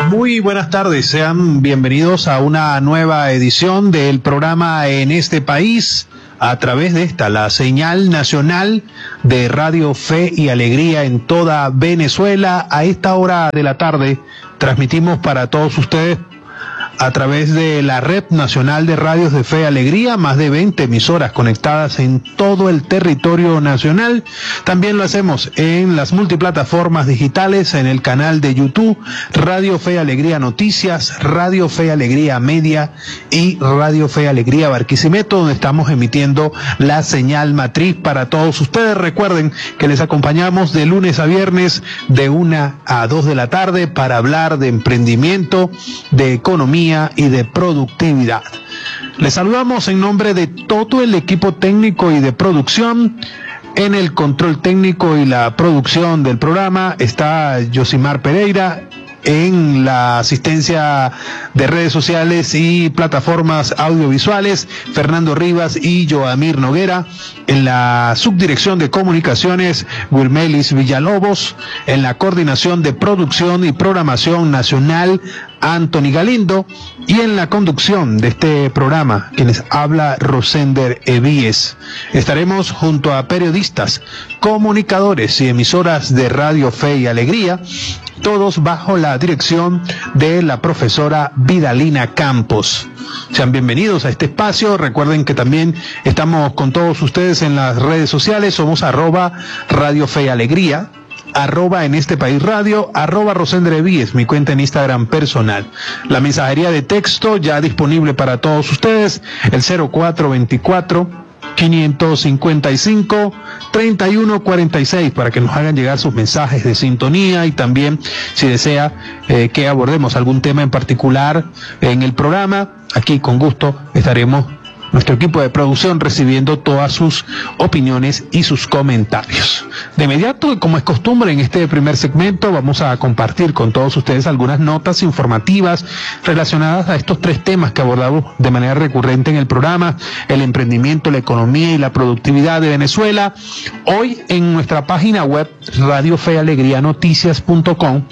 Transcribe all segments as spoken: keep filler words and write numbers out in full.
Muy buenas tardes, sean bienvenidos a una nueva edición del programa En este País, a través de esta, la señal nacional de Radio Fe y Alegría en toda Venezuela. A esta hora de la tarde transmitimos para todos ustedes a través de la Red Nacional de Radios de Fe y Alegría, más de veinte emisoras conectadas en todo el territorio nacional. También lo hacemos en las multiplataformas digitales, en el canal de YouTube, Radio Fe y Alegría Noticias, Radio Fe y Alegría Media y Radio Fe y Alegría Barquisimeto, donde estamos emitiendo la señal matriz para todos ustedes. Recuerden que les acompañamos de lunes a viernes de una a dos de la tarde para hablar de emprendimiento, de economía y de productividad. Les saludamos en nombre de todo el equipo técnico y de producción. En el control técnico y la producción del programa está Yosimar Pereira. En la asistencia de redes sociales y plataformas audiovisuales, Fernando Rivas y Joamir Noguera. En la subdirección de comunicaciones, Wilmelis Villalobos. En la coordinación de producción y programación nacional, Anthony Galindo. Y en la conducción de este programa, quienes habla Rosender Evíes. Estaremos junto a periodistas, comunicadores y emisoras de Radio Fe y Alegría, todos bajo la dirección de la profesora Vidalina Campos. Sean bienvenidos a este espacio. Recuerden que también estamos con todos ustedes en las redes sociales. Somos arroba Radio Fe y Alegría, arroba En este País Radio, arroba Rosendre Evíes, mi cuenta en Instagram personal. La mensajería de texto ya disponible para todos ustedes, el cero cuatro veinticuatro, quinientos cincuenta y cinco, treinta y uno cuarenta y seis, para que nos hagan llegar sus mensajes de sintonía, y también si desea eh, que abordemos algún tema en particular en el programa, aquí con gusto estaremos, nuestro equipo de producción, recibiendo todas sus opiniones y sus comentarios. De inmediato, como es costumbre en este primer segmento, vamos a compartir con todos ustedes algunas notas informativas relacionadas a estos tres temas que abordamos de manera recurrente en el programa: el emprendimiento, la economía y la productividad de Venezuela. Hoy en nuestra página web, radio fe alegría noticias punto com,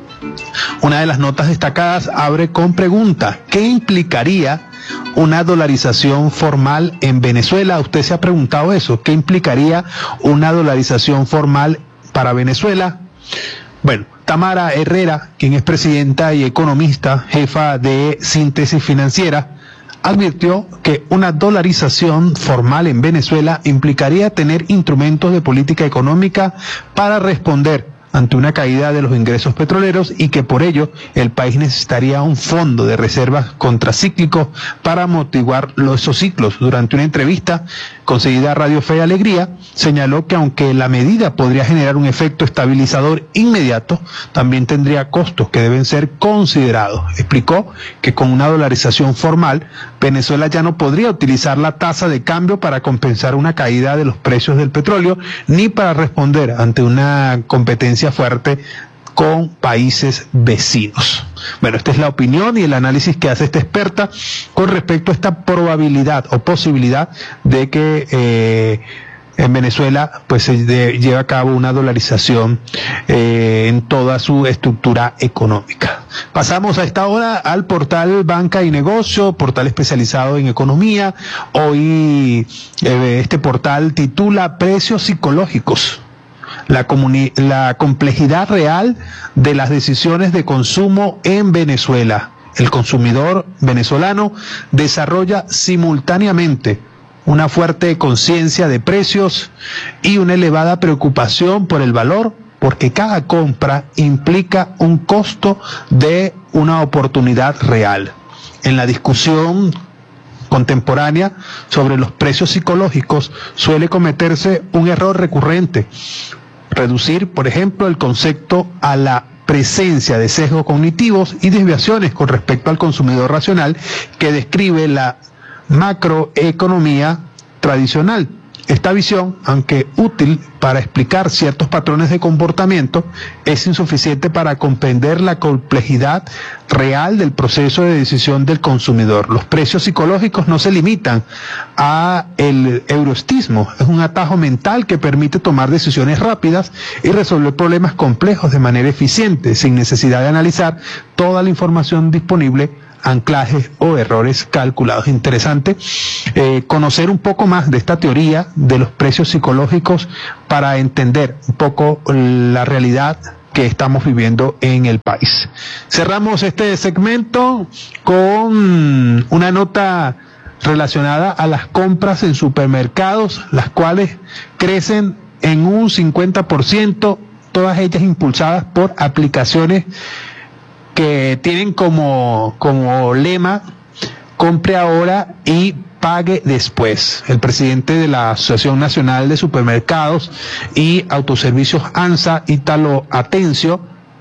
una de las notas destacadas abre con pregunta: ¿qué implicaría una dolarización formal en Venezuela? ¿Usted se ha preguntado eso? ¿Qué implicaría una dolarización formal para Venezuela? Bueno, Tamara Herrera, quien es presidenta y economista, jefa de Síntesis Financiera, advirtió que una dolarización formal en Venezuela implicaría tener instrumentos de política económica para responder ante una caída de los ingresos petroleros, y que por ello el país necesitaría un fondo de reservas contracíclicos para amortiguar los, esos ciclos. Durante una entrevista concedida a Radio Fe y Alegría, señaló que aunque la medida podría generar un efecto estabilizador inmediato, también tendría costos que deben ser considerados. Explicó que con una dolarización formal, Venezuela ya no podría utilizar la tasa de cambio para compensar una caída de los precios del petróleo, ni para responder ante una competencia fuerte con países vecinos. Bueno, esta es la opinión y el análisis que hace esta experta con respecto a esta probabilidad o posibilidad de que eh, en Venezuela pues se de, lleve a cabo una dolarización eh, en toda su estructura económica. Pasamos a esta hora al portal Banca y Negocio, portal especializado en economía. Hoy eh, este portal titula Precios psicológicos: La, la complejidad real de las decisiones de consumo en Venezuela. El consumidor venezolano desarrolla simultáneamente una fuerte conciencia de precios y una elevada preocupación por el valor, porque cada compra implica un costo de una oportunidad real. En la discusión contemporánea sobre los precios psicológicos suele cometerse un error recurrente: reducir, por ejemplo, el concepto a la presencia de sesgos cognitivos y desviaciones con respecto al consumidor racional que describe la macroeconomía tradicional. Esta visión, aunque útil para explicar ciertos patrones de comportamiento, es insuficiente para comprender la complejidad real del proceso de decisión del consumidor. Los precios psicológicos no se limitan a el euroestismo, es un atajo mental que permite tomar decisiones rápidas y resolver problemas complejos de manera eficiente, sin necesidad de analizar toda la información disponible, anclajes o errores calculados. Interesante eh, conocer un poco más de esta teoría de los precios psicológicos para entender un poco la realidad que estamos viviendo en el país. Cerramos este segmento con una nota relacionada a las compras en supermercados, las cuales crecen en un cincuenta por ciento, todas ellas impulsadas por aplicaciones que tienen como, como lema compre ahora y pague después. El presidente de la Asociación Nacional de Supermercados y Autoservicios ANSA, Ítalo Atencio,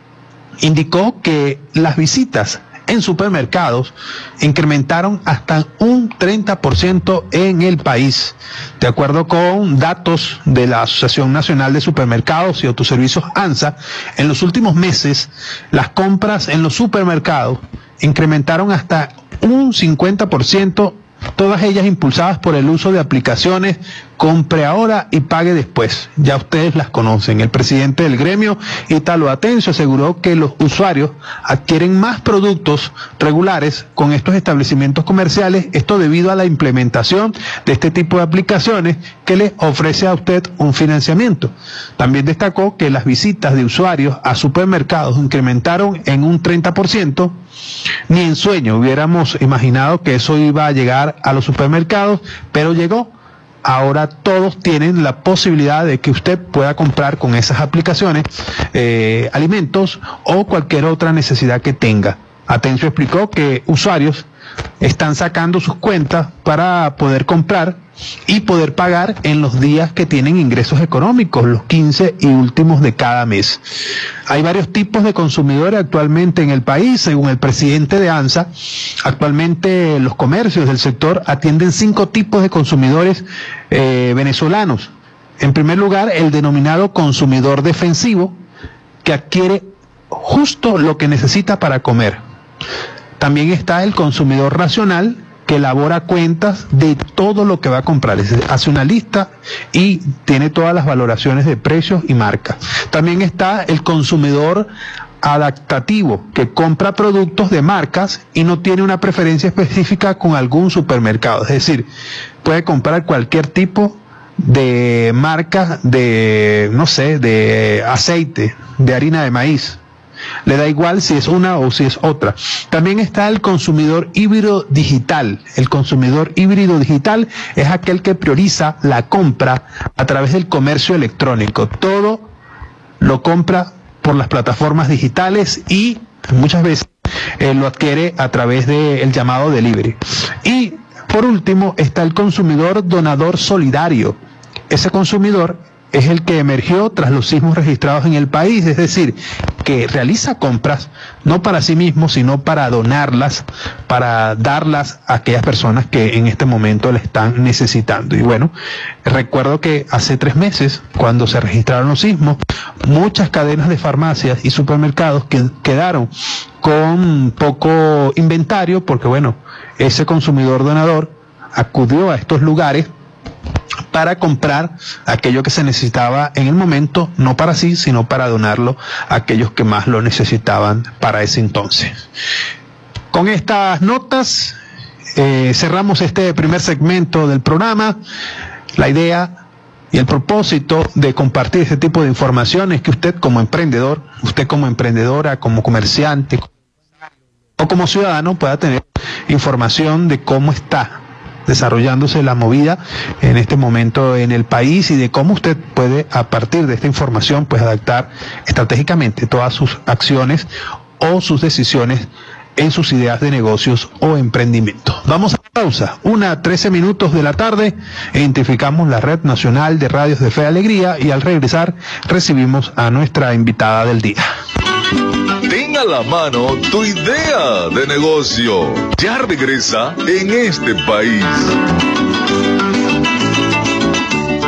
indicó que las visitas en supermercados incrementaron hasta un treinta por ciento en el país. De acuerdo con datos de la Asociación Nacional de Supermercados y Autoservicios ANSA, en los últimos meses las compras en los supermercados incrementaron hasta un cincuenta por ciento, todas ellas impulsadas por el uso de aplicaciones compre ahora y pague después. Ya ustedes las conocen. El presidente del gremio, Ítalo Atencio, aseguró que los usuarios adquieren más productos regulares con estos establecimientos comerciales, esto debido a la implementación de este tipo de aplicaciones que les ofrece a usted un financiamiento. También destacó que las visitas de usuarios a supermercados incrementaron en un treinta por ciento. Ni en sueño hubiéramos imaginado que eso iba a llegar a los supermercados, pero llegó. Ahora todos tienen la posibilidad de que usted pueda comprar con esas aplicaciones eh, alimentos o cualquier otra necesidad que tenga. Atencio explicó que usuarios están sacando sus cuentas para poder comprar y poder pagar en los días que tienen ingresos económicos, los quince y últimos de cada mes. Hay varios tipos de consumidores actualmente en el país. Según el presidente de ANSA, actualmente los comercios del sector atienden cinco tipos de consumidores eh, venezolanos. En primer lugar, el denominado consumidor defensivo, que adquiere justo lo que necesita para comer. También está el consumidor racional, que elabora cuentas de todo lo que va a comprar, es decir, hace una lista y tiene todas las valoraciones de precios y marca. También está el consumidor adaptativo, que compra productos de marcas y no tiene una preferencia específica con algún supermercado, es decir, puede comprar cualquier tipo de marca de, no sé, de aceite, de harina de maíz. Le da igual si es una o si es otra. También está el consumidor híbrido digital. El consumidor híbrido digital es aquel que prioriza la compra a través del comercio electrónico. Todo lo compra por las plataformas digitales y muchas veces eh, lo adquiere a través del llamado delivery. Y por último está el consumidor donador solidario. Ese consumidor es el que emergió tras los sismos registrados en el país, es decir, que realiza compras no para sí mismo, sino para donarlas, para darlas a aquellas personas que en este momento le están necesitando. Y bueno, recuerdo que hace tres meses, cuando se registraron los sismos, muchas cadenas de farmacias y supermercados que quedaron con poco inventario, porque bueno, ese consumidor donador acudió a estos lugares para comprar aquello que se necesitaba en el momento, no para sí, sino para donarlo a aquellos que más lo necesitaban para ese entonces. Con estas notas eh, cerramos este primer segmento del programa. La idea y el propósito de compartir este tipo de información es que usted como emprendedor, usted como emprendedora, como comerciante o como ciudadano pueda tener información de cómo está desarrollándose la movida en este momento en el país y de cómo usted puede, a partir de esta información, pues adaptar estratégicamente todas sus acciones o sus decisiones en sus ideas de negocios o emprendimiento. Vamos a la pausa, una trece minutos de la tarde, identificamos la Red Nacional de Radios de Fe y Alegría y al regresar recibimos a nuestra invitada del día. Ten a la mano tu idea de negocio. Ya regresa En este País.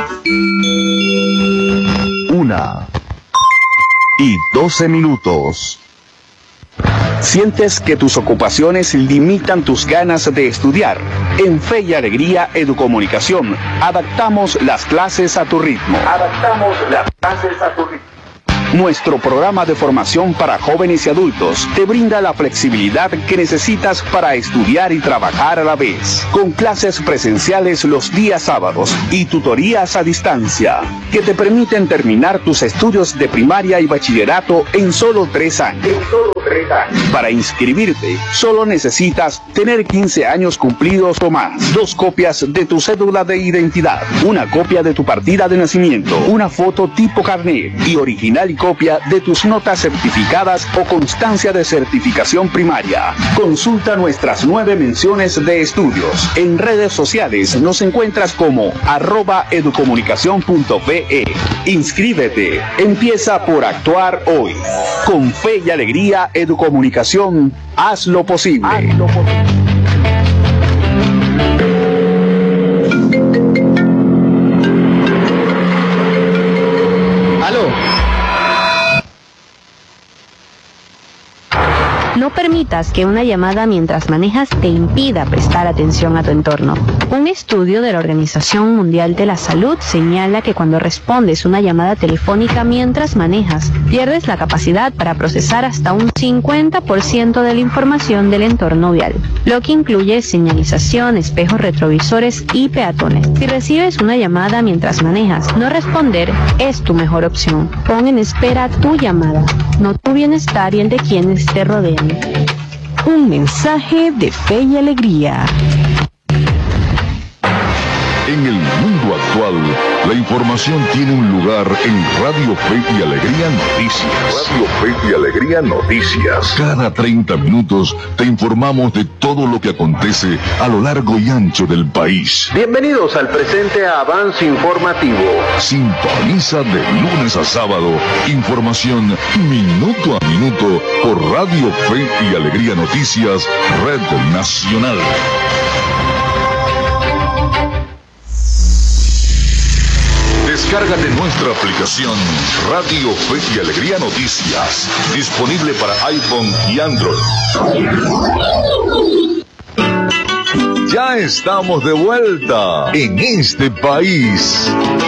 una y doce minutos. ¿Sientes que tus ocupaciones limitan tus ganas de estudiar? En Fe y Alegría Educomunicación, adaptamos las clases a tu ritmo. Adaptamos las clases a tu ritmo. Nuestro programa de formación para jóvenes y adultos te brinda la flexibilidad que necesitas para estudiar y trabajar a la vez, con clases presenciales los días sábados y tutorías a distancia, que te permiten terminar tus estudios de primaria y bachillerato en solo tres años. En solo tres años. Para inscribirte, solo necesitas tener quince años cumplidos o más, dos copias de tu cédula de identidad, una copia de tu partida de nacimiento, una foto tipo carnet y original y copia de tus notas certificadas o constancia de certificación primaria. Consulta nuestras nueve menciones de estudios. En redes sociales nos encuentras como arroba educomunicación punto ve. Inscríbete. Empieza por actuar hoy. Con Fe y Alegría Educomunicación, haz lo posible. Haz lo posible. No permitas que una llamada mientras manejas te impida prestar atención a tu entorno. Un estudio de la Organización Mundial de la Salud señala que cuando respondes una llamada telefónica mientras manejas, pierdes la capacidad para procesar hasta un cincuenta por ciento de la información del entorno vial, lo que incluye señalización, espejos retrovisores y peatones. Si recibes una llamada mientras manejas, no responder es tu mejor opción. Pon en espera tu llamada, no tu bienestar y el de quienes te rodean. Un mensaje de Fe y Alegría. En el mundo actual, la información tiene un lugar en Radio Fe y Alegría Noticias. Radio Fe y Alegría Noticias. Cada treinta minutos te informamos de todo lo que acontece a lo largo y ancho del país. Bienvenidos al presente avance informativo. Sintoniza de lunes a sábado información minuto a minuto por Radio Fe y Alegría Noticias, Red Nacional. Descárgate nuestra aplicación Radio Fe y Alegría Noticias, disponible para iPhone y Android. Ya estamos de vuelta en este país.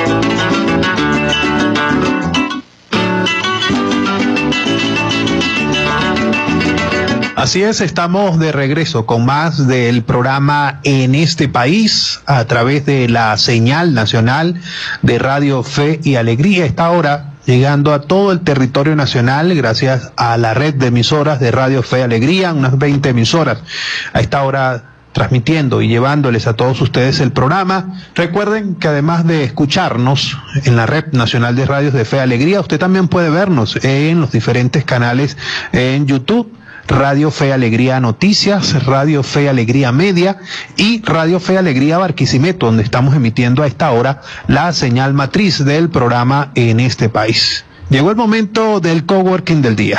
Así es, estamos de regreso con más del programa En este país a través de la señal nacional de Radio Fe y Alegría. Esta hora llegando a todo el territorio nacional gracias a la red de emisoras de Radio Fe y Alegría, unas veinte emisoras a esta hora transmitiendo y llevándoles a todos ustedes el programa. Recuerden que además de escucharnos en la red nacional de radios de Fe y Alegría, usted también puede vernos en los diferentes canales en YouTube. Radio Fe y Alegría Noticias, Radio Fe y Alegría Media y Radio Fe y Alegría Barquisimeto, donde estamos emitiendo a esta hora la señal matriz del programa En este país. Llegó el momento del coworking del día.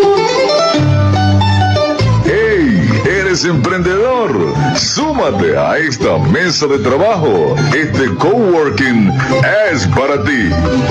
¡Hey! ¿Eres emprendedor? Súmate a esta mesa de trabajo. Este coworking es para ti.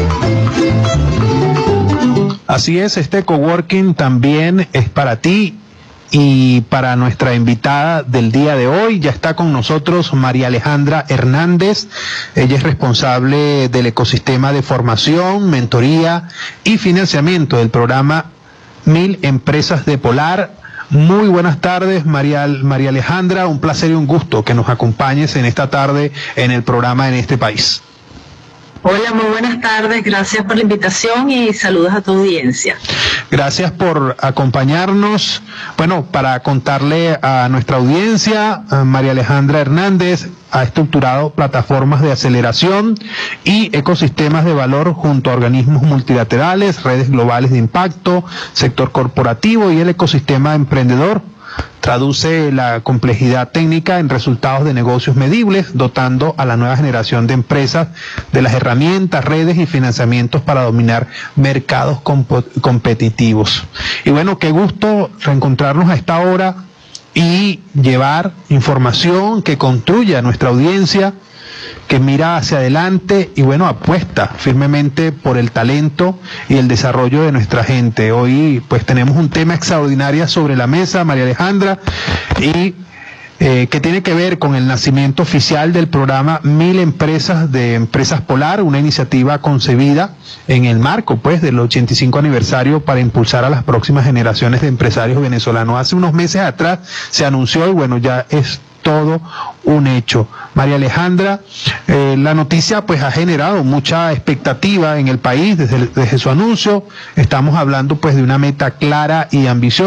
Así es, este coworking también es para ti y para nuestra invitada del día de hoy. Ya está con nosotros María Alejandra Hernández. Ella es responsable del ecosistema de formación, mentoría y financiamiento del programa Mil Empresas de Polar. Muy buenas tardes, María, María Alejandra. Un placer y un gusto que nos acompañes en esta tarde en el programa En este país. Hola, muy buenas tardes, gracias por la invitación y saludos a tu audiencia. Gracias por acompañarnos. Bueno, para contarle a nuestra audiencia, María Alejandra Hernández ha estructurado plataformas de aceleración y ecosistemas de valor junto a organismos multilaterales, redes globales de impacto, sector corporativo y el ecosistema emprendedor. Traduce la complejidad técnica en resultados de negocios medibles, dotando a la nueva generación de empresas de las herramientas, redes y financiamientos para dominar mercados comp- competitivos. Y bueno, qué gusto reencontrarnos a esta hora y llevar información que construya a nuestra audiencia, que mira hacia adelante y bueno, apuesta firmemente por el talento y el desarrollo de nuestra gente. Hoy pues tenemos un tema extraordinario sobre la mesa, María Alejandra, y eh, que tiene que ver con el nacimiento oficial del programa Mil Empresas de Empresas Polar, una iniciativa concebida en el marco pues del ochenta y cinco aniversario para impulsar a las próximas generaciones de empresarios venezolanos. Hace unos meses atrás se anunció y bueno, ya es todo un hecho. María Alejandra, eh, la noticia pues ha generado mucha expectativa en el país desde, desde su anuncio. Estamos hablando pues de una meta clara y ambiciosa.